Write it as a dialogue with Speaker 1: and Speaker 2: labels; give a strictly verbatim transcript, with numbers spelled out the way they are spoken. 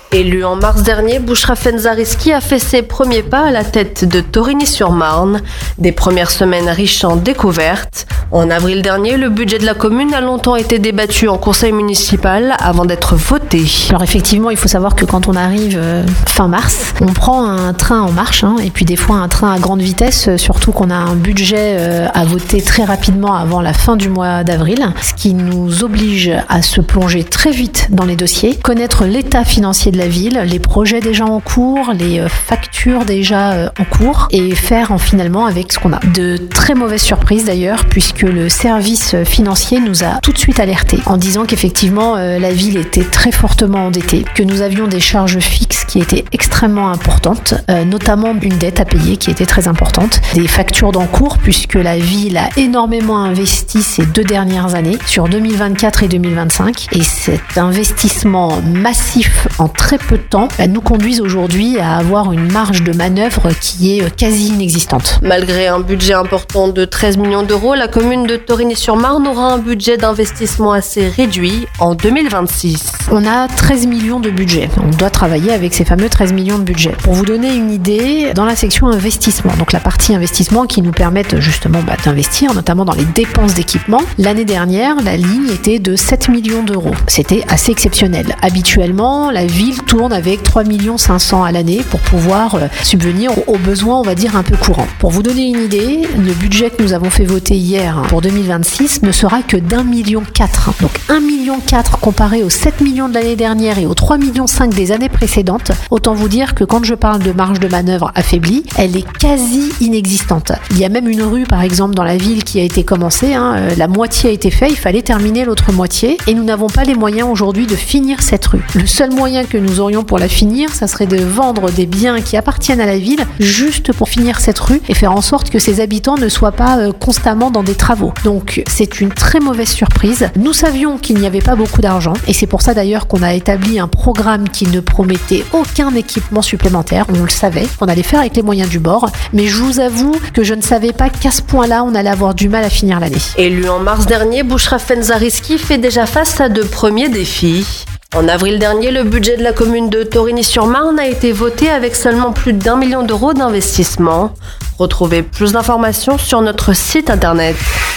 Speaker 1: Élu en mars dernier, Bouchra Fenzariski a fait ses premiers pas à la tête de Torigny-sur-Marne. Des premières semaines riches en découvertes. En avril dernier, le budget de la commune a longtemps été débattu en conseil municipal avant d'être voté.
Speaker 2: Alors effectivement, il faut savoir que quand on arrive euh, fin mars, on prend un train en marche, hein, et puis des fois un train à grande vitesse, euh, surtout qu'on a un budget euh, à voter très rapidement avant la fin du mois d'avril, ce qui nous oblige à se plonger très vite dans les dossiers, connaître l'état financier de la ville, les projets déjà en cours, les euh, factures déjà euh, en cours, et faire en finalement avec ce qu'on a. De très mauvaises surprises d'ailleurs, puisque le service financier nous a tout de suite alertés en disant qu'effectivement euh, la ville était très fortement endettée, que nous avions des charges fixes qui étaient extrêmement importantes, euh, notamment une dette à payer qui était très importante, des factures d'encours puisque la ville a énormément investi ces deux dernières années sur deux mille vingt-quatre et deux mille vingt-cinq, et cet investissement massif en très peu de temps bah, nous conduisent aujourd'hui à avoir une marge de manœuvre qui est quasi inexistante.
Speaker 1: Malgré un budget important de treize millions d'euros, la commune de Torigny-sur-Marne aura un budget d'investissement assez réduit en deux mille vingt-six.
Speaker 2: On a treize millions de budget. On doit travailler avec ces fameux treize millions de budget. Pour vous donner une idée, dans la section investissement, donc la partie investissement qui nous permettent justement bah, d'investir, notamment dans les dépenses d'équipement, l'année dernière, la ligne était de sept millions d'euros. C'était assez exceptionnel. Habituellement, la ville tourne avec trois millions cinq cents à l'année pour pouvoir euh, subvenir aux besoins, on va dire, un peu courants. Pour vous donner une idée, le budget que nous avons fait voter hier pour deux mille vingt-six ne sera que d'un million quatre. Donc un million quatre comparé aux sept millions de l'année dernière et aux trois millions cinq des années précédentes. Autant vous dire que quand je parle de marge de manœuvre affaiblie, elle est quasi inexistante. Il y a même une rue, par exemple, dans la ville qui a été commencée. Hein, euh, la moitié a été faite, il fallait terminer l'autre moitié et nous n'avons pas les moyens aujourd'hui de finir cette rue. Le seul moyen que nous aurions pour la finir, ça serait de vendre des biens qui appartiennent à la ville juste pour finir cette rue et faire en sorte que ses habitants ne soient pas euh, constamment dans des travaux. Donc c'est une très mauvaise surprise. Nous savions qu'il n'y avait pas beaucoup d'argent et c'est pour ça d'ailleurs qu'on a établi un programme qui ne promettait aucun équipement supplémentaire. On le savait, qu'on allait faire avec les moyens du bord, mais je vous avoue que je ne savais pas qu'à ce point-là, on allait avoir du mal à finir l'année.
Speaker 1: Élu en mars dernier, Bouchra Fenzariski fait déjà face à de premiers défis. En avril dernier, le budget de la commune de Torigny-sur-Marne a été voté avec seulement plus d'un million d'euros d'investissement. Retrouvez plus d'informations sur notre site internet.